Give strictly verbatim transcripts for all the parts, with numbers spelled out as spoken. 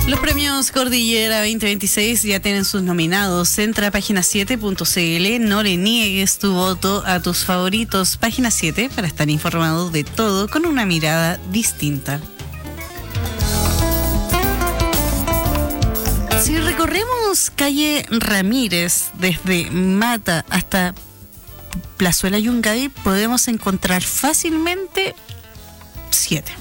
Los premios Cordillera veinte veintiséis ya tienen sus nominados. Entra a página siete punto c l. No le niegues tu voto a tus favoritos. Página siete para estar informado de todo con una mirada distinta. Si recorremos calle Ramírez desde Mata hasta Plazuela Yungay, podemos encontrar fácilmente siete.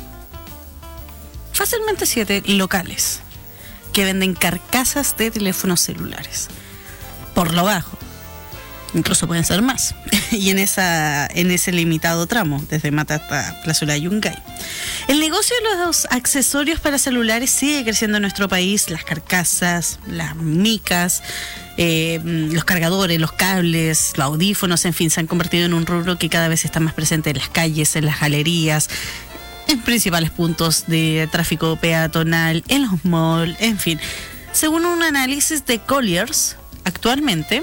Fácilmente siete locales que venden carcasas de teléfonos celulares. Por lo bajo. Incluso pueden ser más. Y en esa en ese limitado tramo, desde Mata hasta Plazuela Yungay. El negocio de los accesorios para celulares sigue creciendo en nuestro país. Las carcasas, las micas, eh, los cargadores, los cables, los audífonos, en fin, se han convertido en un rubro que cada vez está más presente en las calles, en las galerías, en principales puntos de tráfico peatonal, en los malls, en fin. Según un análisis de Colliers, actualmente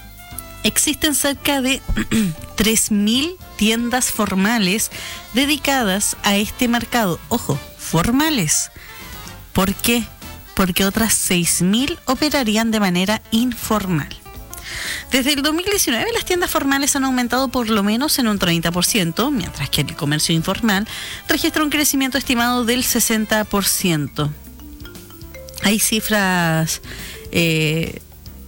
existen cerca de tres mil tiendas formales dedicadas a este mercado. Ojo, formales. ¿Por qué? Porque otras seis mil operarían de manera informal. Desde el dos mil diecinueve las tiendas formales han aumentado por lo menos en un treinta por ciento, mientras que el comercio informal registra un crecimiento estimado del sesenta por ciento. Hay cifras eh,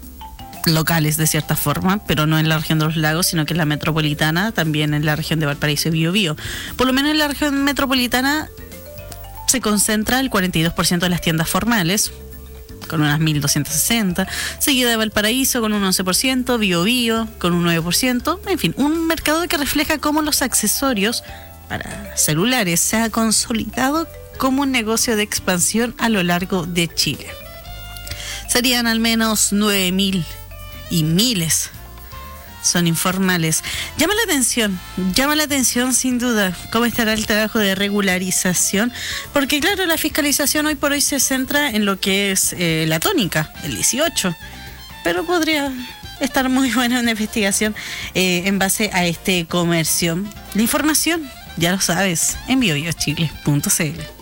locales de cierta forma, pero no en la región de los lagos, sino que en la metropolitana, también en la región de Valparaíso y Biobío. Por lo menos en la región metropolitana se concentra el cuarenta y dos por ciento de las tiendas formales, con unas mil doscientas sesenta, seguida de Valparaíso con un once por ciento, Biobío con un nueve por ciento, en fin, un mercado que refleja cómo los accesorios para celulares se ha consolidado como un negocio de expansión a lo largo de Chile. Serían al menos nueve mil y miles son informales. Llama la atención, llama la atención sin duda cómo estará el trabajo de regularización, porque claro, la fiscalización hoy por hoy se centra en lo que es eh, la tónica, el dieciocho, pero podría estar muy buena una investigación eh, en base a este comercio. La información, ya lo sabes, en bio bio chile punto c l.